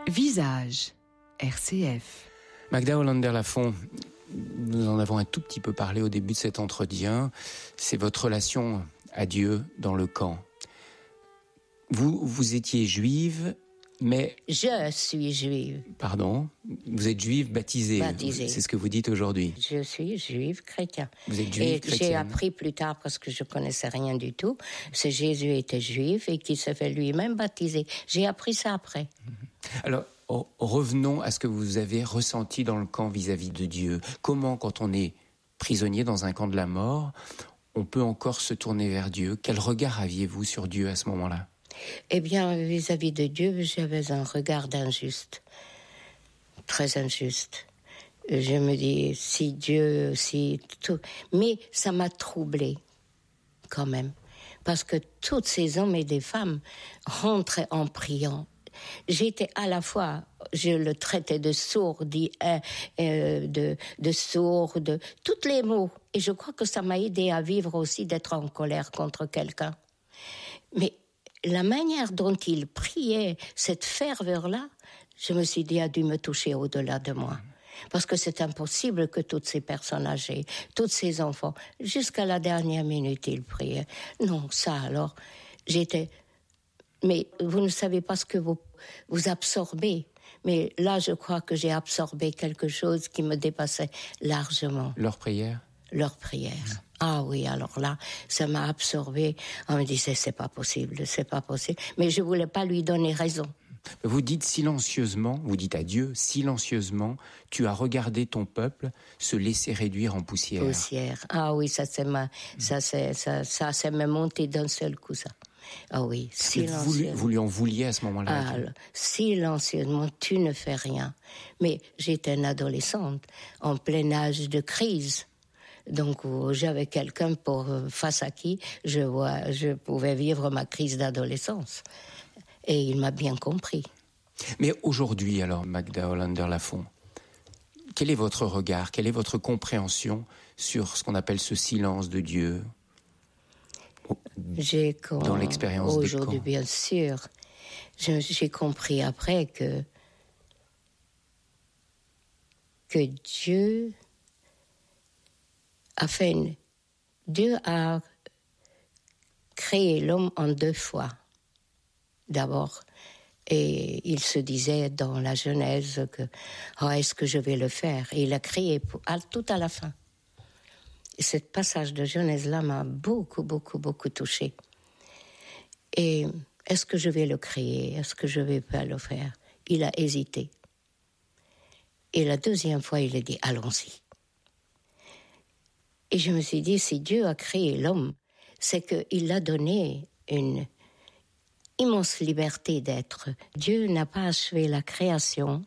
Visage, RCF. Magda Hollander-Lafont, nous en avons un tout petit peu parlé au début de cet entretien. C'est votre relation à Dieu dans le camp. Vous étiez juive, mais... Je suis juive. Pardon, vous êtes juive baptisée. Baptisée. C'est ce que vous dites aujourd'hui. Je suis juive chrétienne. Vous êtes juive et chrétienne. J'ai appris plus tard, parce que je connaissais rien du tout, que Jésus était juif et qu'il se fait lui-même baptiser. J'ai appris ça après. Alors, revenons à ce que vous avez ressenti dans le camp vis-à-vis de Dieu. Comment, quand on est prisonnier dans un camp de la mort, on peut encore se tourner vers Dieu? Quel regard aviez-vous sur Dieu à ce moment-là? Eh bien, vis-à-vis de Dieu, j'avais un regard d'injuste. Très injuste. Je me dis, si Dieu, si tout... Mais ça m'a troublée, quand même. Parce que tous ces hommes et des femmes rentraient en priant. J'étais à la fois, je le traitais de sourd, de sourd, de tous les mots. Et je crois que ça m'a aidé à vivre aussi, d'être en colère contre quelqu'un. Mais la manière dont il priait, cette ferveur-là, je me suis dit, a dû me toucher au-delà de moi. Parce que c'est impossible que toutes ces personnes âgées, tous ces enfants, jusqu'à la dernière minute, ils priaient. Non, ça alors, j'étais... Mais vous ne savez pas ce que vous absorbez. Mais là, je crois que j'ai absorbé quelque chose qui me dépassait largement. Leur prière? Leur prière. Ah oui, alors là, ça m'a absorbé. On me disait, c'est pas possible. Mais je voulais pas lui donner raison. Vous dites silencieusement, vous dites à Dieu, silencieusement, tu as regardé ton peuple se laisser réduire en poussière. Poussière. Ah oui, ça s'est me monté d'un seul coup, ça. Ah oui, silencieusement. Vous lui en vouliez à ce moment-là? Ah, silencieusement, tu ne fais rien. Mais j'étais une adolescente, en plein âge de crise. Donc, j'avais quelqu'un face à qui je pouvais vivre ma crise d'adolescence. Et il m'a bien compris. Mais aujourd'hui, alors, Magda Hollander-Lafont, quel est votre regard, quelle est votre compréhension sur ce qu'on appelle ce silence de Dieu dans l'expérience des camps? Aujourd'hui, bien sûr, j'ai compris après que Dieu a créé l'homme en deux fois. D'abord, et il se disait dans la Genèse que est-ce que je vais le faire? Et il a créé tout à la fin. Et ce passage de Genèse-là m'a beaucoup, beaucoup, beaucoup touchée. Et est-ce que je vais le créer? Est-ce que je vais pas le faire? Il a hésité. Et la deuxième fois, il a dit allons-y. Et je me suis dit, si Dieu a créé l'homme, c'est qu'il a donné une immense liberté d'être. Dieu n'a pas achevé la création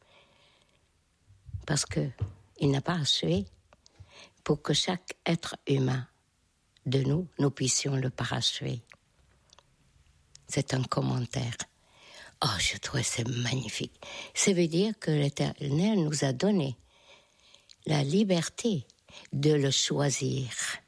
parce qu'il n'a pas achevé pour que chaque être humain de nous puissions le parachever. C'est un commentaire. Oh, je trouve c'est magnifique. Ça veut dire que l'Éternel nous a donné la liberté de le choisir.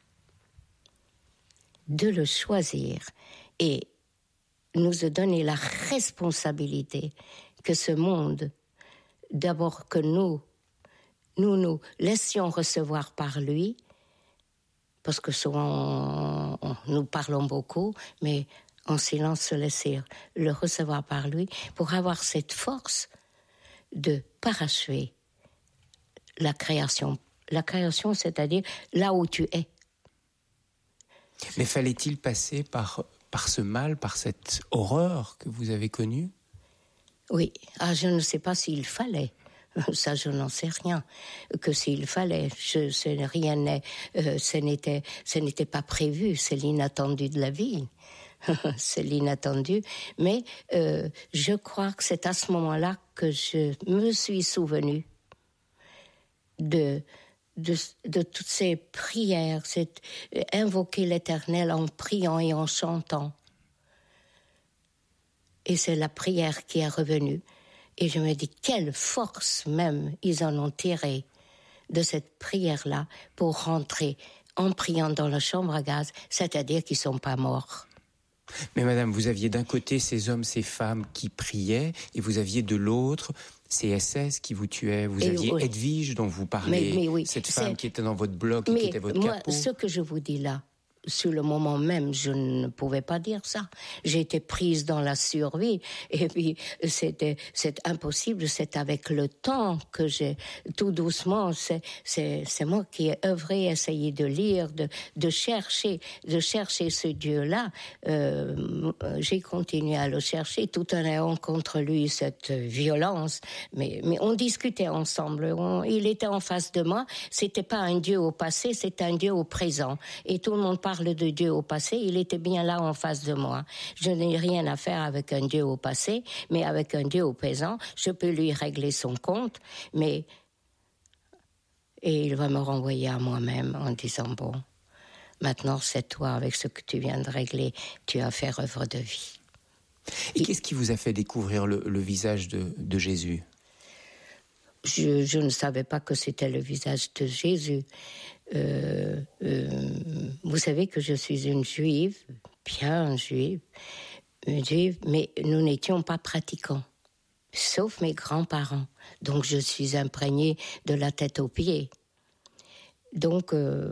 De le choisir. Et nous a donné la responsabilité que ce monde, d'abord que nous laissions recevoir par lui, parce que souvent nous parlons beaucoup, mais en silence se laisser le recevoir par lui, pour avoir cette force de parachever la création. La création, c'est-à-dire là où tu es. Mais fallait-il passer par ce mal, par cette horreur que vous avez connue? Oui, je ne sais pas s'il fallait. Ça, je n'en sais rien. Que s'il fallait, ce n'était pas prévu. C'est l'inattendu de la vie. C'est l'inattendu. Mais je crois que c'est à ce moment-là que je me suis souvenue de toutes ces prières, c'est invoquer l'Éternel en priant et en chantant. Et c'est la prière qui est revenue. Et je me dis, quelle force même ils en ont tiré de cette prière-là pour rentrer en priant dans la chambre à gaz, c'est-à-dire qu'ils ne sont pas morts. Mais madame, vous aviez d'un côté ces hommes, ces femmes qui priaient, et vous aviez de l'autre ces SS qui vous tuaient. Vous aviez oui. Edwige dont vous parlez, mais oui, cette femme qui était dans votre bloc et qui était votre capot. Ce que je vous dis là, sur le moment même, je ne pouvais pas dire ça. J'étais prise dans la survie, et puis c'est impossible. C'est avec le temps que j'ai, tout doucement, c'est moi qui ai œuvré, essayé de lire, de chercher ce Dieu-là. J'ai continué à le chercher, tout en ayant contre lui cette violence. Mais on discutait ensemble. Il était en face de moi. C'était pas un Dieu au passé, c'est un Dieu au présent. Et tout le monde parle de Dieu au passé, il était bien là en face de moi. Je n'ai rien à faire avec un Dieu au passé, mais avec un Dieu au présent, je peux lui régler son compte, et il va me renvoyer à moi-même en disant, bon, maintenant c'est toi, avec ce que tu viens de régler, tu as fait œuvre de vie. Et qu'est-ce qui vous a fait découvrir le visage de Jésus ? Je ne savais pas que c'était le visage de Jésus. Vous savez que je suis une juive, bien juive, mais nous n'étions pas pratiquants, sauf mes grands-parents. Donc je suis imprégnée de la tête aux pieds. Donc,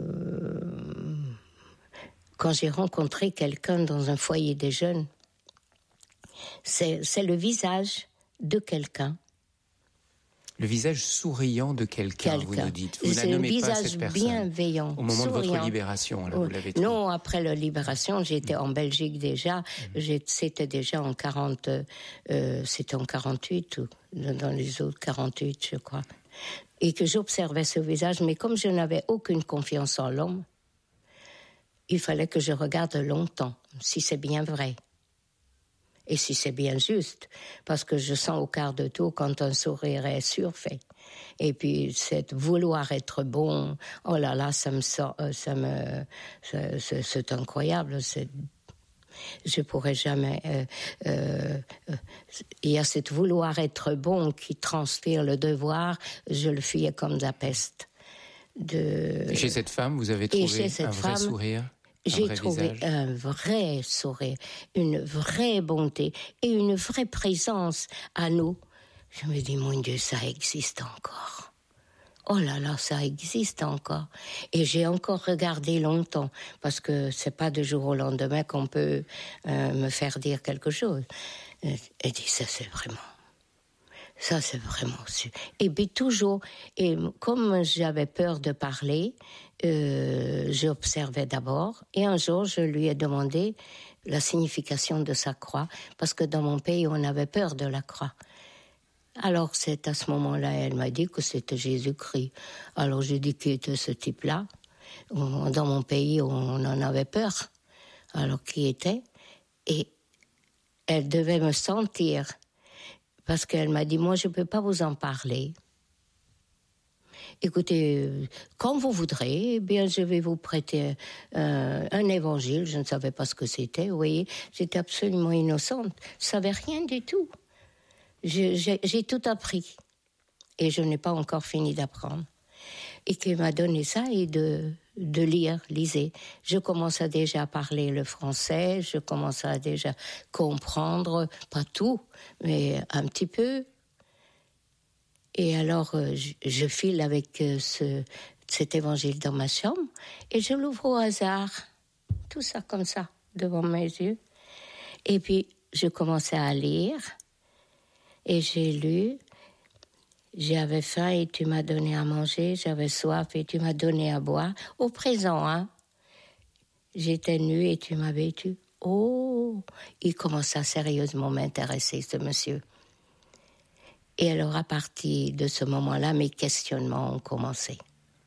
quand j'ai rencontré quelqu'un dans un foyer des jeunes, c'est le visage de quelqu'un. Le visage souriant de quelqu'un, vous nous dites. Vous c'est la nommez pas cette visage personne. Bienveillant, au moment souriant. De votre libération, là, vous l'avez trouvé. Non, après la libération, j'étais en Belgique déjà. C'était déjà en 40, c'était en 48 ou dans les autres 48, je crois. Et que j'observais ce visage, mais comme je n'avais aucune confiance en l'homme, il fallait que je regarde longtemps si c'est bien vrai. Et si c'est bien juste, parce que je sens au quart de tour quand un sourire est surfait. Et puis, vouloir être bon, oh là là, c'est incroyable. Je pourrais jamais. Il y a cette vouloir être bon qui transpire le devoir. Je le fuyais comme de la peste. Et chez cette femme, vous avez trouvé un vrai sourire? J'ai trouvé un vrai sourire, une vraie bonté et une vraie présence à nous. Je me dis, mon Dieu, ça existe encore. Oh là là, ça existe encore. Et j'ai encore regardé longtemps, parce que c'est pas de jour au lendemain qu'on peut me faire dire quelque chose. Et dit, ça c'est vraiment su. Et puis toujours, et comme j'avais peur de parler, j'observais d'abord, et un jour je lui ai demandé la signification de sa croix, parce que dans mon pays on avait peur de la croix. Alors c'est à ce moment-là, elle m'a dit que c'était Jésus-Christ. Alors j'ai dit qui était ce type-là. Dans mon pays on en avait peur. Alors qui était? Et elle devait me sentir. Parce qu'elle m'a dit, moi, je ne peux pas vous en parler. Écoutez, quand vous voudrez, eh bien, je vais vous prêter un évangile. Je ne savais pas ce que c'était, vous voyez. J'étais absolument innocente. Je ne savais rien du tout. J'ai tout appris. Et je n'ai pas encore fini d'apprendre. Et qui m'a donné ça et de lire, lisez. Je commençais déjà à parler le français, je commençais à déjà comprendre, pas tout, mais un petit peu. Et alors, je file avec cet évangile dans ma chambre et je l'ouvre au hasard, tout ça comme ça, devant mes yeux. Et puis, je commençais à lire et j'ai lu. J'avais faim et tu m'as donné à manger, j'avais soif et tu m'as donné à boire. Au présent, hein. J'étais nue et tu m'as vêtue. Oh, il commença à sérieusement m'intéresser, ce monsieur. Et alors, à partir de ce moment-là, mes questionnements ont commencé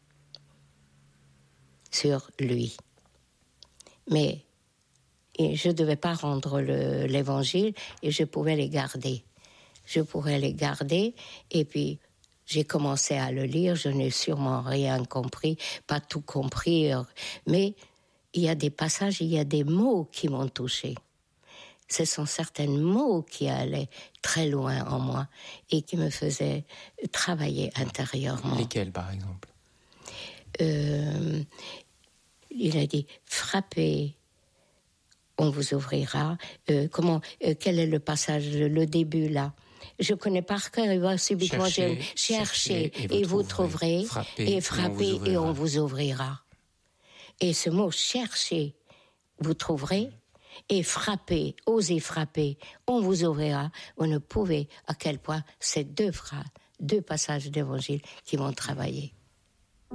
sur lui. Mais je ne devais pas rendre l'évangile et je pouvais les garder. Je pourrais les garder, et puis j'ai commencé à le lire, je n'ai sûrement rien compris, pas tout compris, mais il y a des passages, il y a des mots qui m'ont touchée. Ce sont certains mots qui allaient très loin en moi et qui me faisaient travailler intérieurement. Lesquels, par exemple? Il a dit, frappez on vous ouvrira. Quel est le passage, le début là? Je connais par cœur, il va subitement chercher et vous trouverez, frappez et on vous ouvrira. Et ce mot chercher, vous trouverez, et frapper, osez frapper, on vous ouvrira. Vous ne pouvez à quel point ces deux passages d'évangile qui vont travailler.